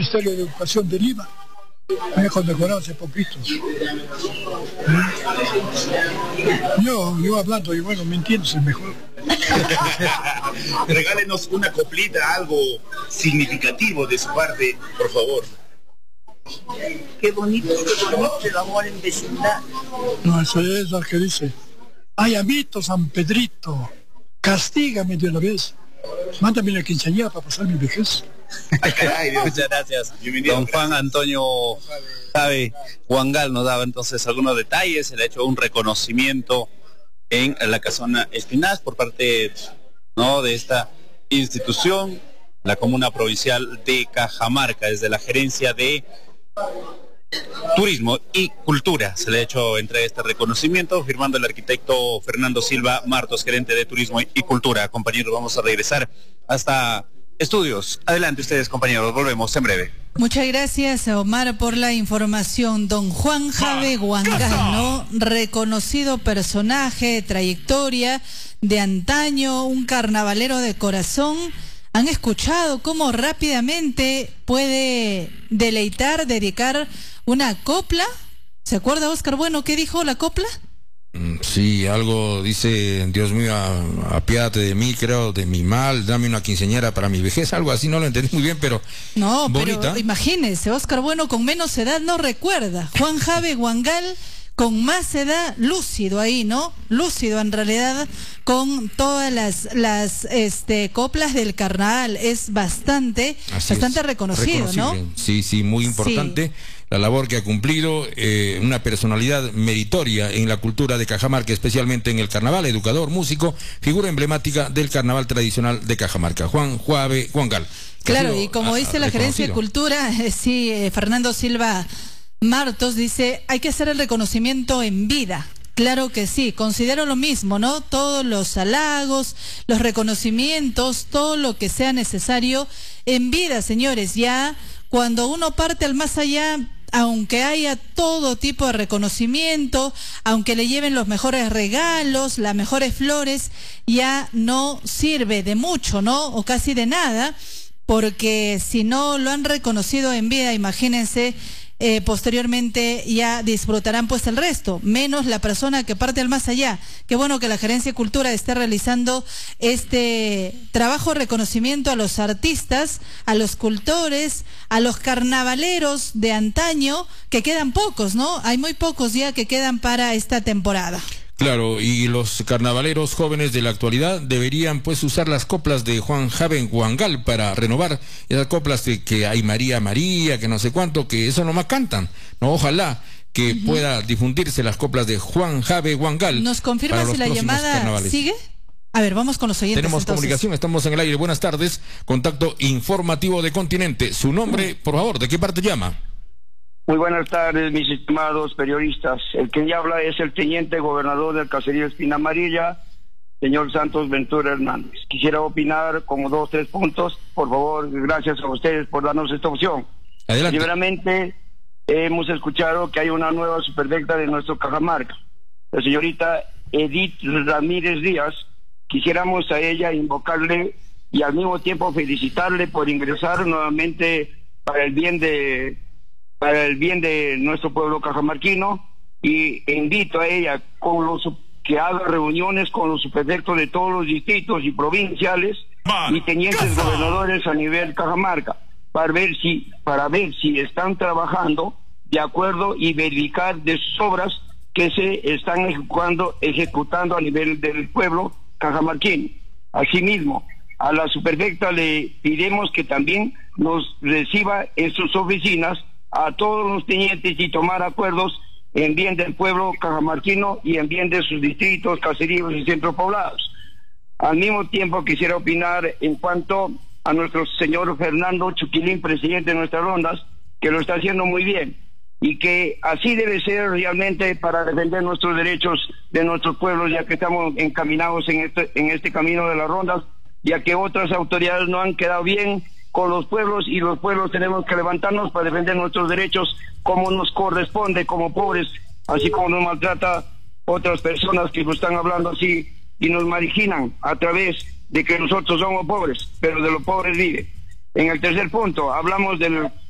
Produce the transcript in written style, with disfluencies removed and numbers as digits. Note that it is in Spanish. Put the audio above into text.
Ministerio de Educación de Lima. Me he condecorado hace poquito. Yo hablando y bueno, mintiendo es mejor. Regálenos una coplita, algo significativo de su parte, por favor. Qué bonito el amor en vecindad. No, eso es lo que dice. Ay, amito San Pedrito, castígame de una vez. Mándame la quinceañera para pasar mi vejez. Ay, caray, Dios. Muchas gracias. Bienvenido. Don Juan Antonio Jave Huangal nos daba entonces algunos detalles. Se le ha hecho un reconocimiento en la Casona Espinaz por parte, ¿no?, de esta institución, la Comuna Provincial de Cajamarca, desde la Gerencia de Turismo y Cultura. Se le ha hecho entrega este reconocimiento, firmando el arquitecto Fernando Silva Martos, gerente de Turismo y Cultura. Compañeros, vamos a regresar hasta estudios. Adelante ustedes, compañeros, volvemos en breve. Muchas gracias, Omar, por la información. Don Juan Jave Huangal, ¿no? Reconocido personaje, trayectoria de antaño, un carnavalero de corazón. ¿Han escuchado cómo rápidamente puede deleitar, dedicar una copla? ¿Se acuerda, Oscar Bueno, qué dijo la copla? Sí, algo dice: Dios mío, apiádate de mí, creo, de mi mal, dame una quinceañera para mi vejez, algo así, no lo entendí muy bien, pero no, bonita. Pero imagínese, Oscar Bueno con menos edad no recuerda. Juan Jave Huangal con más edad, lúcido ahí, ¿no? Lúcido en realidad, con todas las coplas del carnaval. Es bastante reconocido, ¿no? Sí, muy importante. Sí. La labor que ha cumplido, una personalidad meritoria en la cultura de Cajamarca, especialmente en el carnaval, educador, músico, figura emblemática del carnaval tradicional de Cajamarca, Juan Jave Huangal. Claro, y como dice la Gerencia de Cultura, Fernando Silva Martos dice, hay que hacer el reconocimiento en vida. Claro que sí, considero lo mismo, ¿no? Todos los halagos, los reconocimientos, todo lo que sea necesario en vida, señores. Ya cuando uno parte al más allá, aunque haya todo tipo de reconocimiento, aunque le lleven los mejores regalos, las mejores flores, ya no sirve de mucho, ¿no? O casi de nada, porque si no lo han reconocido en vida, imagínense, posteriormente ya disfrutarán pues el resto, menos la persona que parte al más allá. Qué bueno que la Gerencia de Cultura esté realizando este trabajo de reconocimiento a los artistas, a los cultores, a los carnavaleros de antaño, que quedan pocos, ¿no? Hay muy pocos ya que quedan para esta temporada. Claro, y los carnavaleros jóvenes de la actualidad deberían pues usar las coplas de Juan Jave Huangal para renovar esas coplas que hay María, que no sé cuánto, que eso nomás cantan, ¿no? Ojalá que pueda difundirse las coplas de Juan Jave Huangal. ¿Nos confirma si la llamada sigue? A ver, vamos con los oyentes. Tenemos entonces comunicación, estamos en el aire. Buenas tardes, contacto informativo de Continente. Su nombre, por favor, ¿de qué parte llama? Muy buenas tardes, mis estimados periodistas. El que ya habla es el teniente gobernador del caserío Espina Amarilla, señor Santos Ventura Hernández. Quisiera opinar como 2 o 3 puntos. Por favor, gracias a ustedes por darnos esta opción. Adelante. Primeramente, hemos escuchado que hay una nueva supervecta de nuestro Cajamarca, la señorita Edith Ramírez Díaz. Quisiéramos a ella invocarle y al mismo tiempo felicitarle por ingresar nuevamente para el bien de nuestro pueblo cajamarquino, y invito a ella que haga reuniones con los subprefectos de todos los distritos y provinciales y tenientes gobernadores a nivel Cajamarca para ver si están trabajando de acuerdo y verificar de sus obras que se están ejecutando a nivel del pueblo cajamarquino. Asimismo, a la subprefecta le pidemos que también nos reciba en sus oficinas a todos los tenientes y tomar acuerdos en bien del pueblo cajamarquino y en bien de sus distritos, caseríos y centros poblados. Al mismo tiempo quisiera opinar en cuanto a nuestro señor Fernando Chuquilín, presidente de nuestras rondas, que lo está haciendo muy bien y que así debe ser realmente para defender nuestros derechos de nuestros pueblos, ya que estamos encaminados en este camino de las rondas, ya que otras autoridades no han quedado bien con los pueblos y los pueblos tenemos que levantarnos para defender nuestros derechos como nos corresponde como pobres, así como nos maltrata otras personas que nos están hablando así y nos marginan a través de que nosotros somos pobres, pero de los pobres vive. En el tercer punto hablamos del